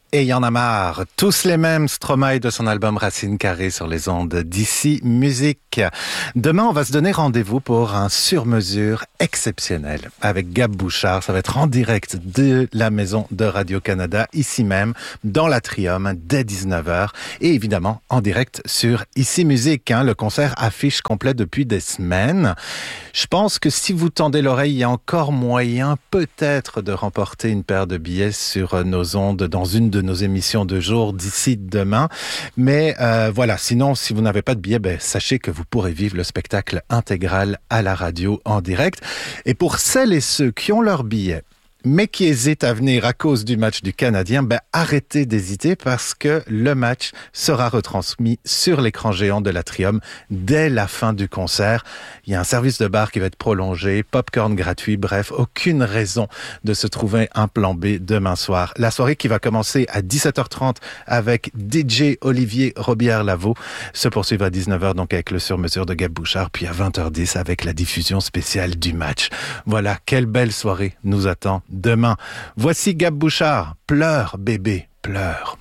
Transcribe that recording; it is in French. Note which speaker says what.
Speaker 1: Et il y en a marre. Tous les mêmes, Stromae de son album Racine Carrée sur les ondes d'Ici Musique. Demain, on va se donner rendez-vous pour un sur-mesure exceptionnel avec Gab Bouchard. Ça va être en direct de la maison de Radio-Canada, ici même, dans l'Atrium, dès 19h. Et évidemment, en direct sur Ici Musique. Le concert affiche complet depuis des semaines. Je pense que si vous tendez l'oreille, il y a encore moyen peut-être de remporter une paire de billets sur nos ondes dans une de nos émissions de jour d'ici demain. Mais voilà, sinon, si vous n'avez pas de billet, sachez que vous pourrez vivre le spectacle intégral à la radio en direct. Et pour celles et ceux qui ont leur billet, mais qui hésitent à venir à cause du match du Canadien, arrêtez d'hésiter parce que le match sera retransmis sur l'écran géant de l'Atrium dès la fin du concert. Il y a un service de bar qui va être prolongé, popcorn gratuit, bref, aucune raison de se trouver un plan B demain soir. La soirée qui va commencer à 17h30 avec DJ Olivier Robillard-Lavaux se poursuivra à 19h donc avec le sur-mesure de Gab Bouchard, puis à 20h10 avec la diffusion spéciale du match. Voilà, quelle belle soirée nous attend demain. Voici Gab Bouchard. Pleure, bébé, pleure.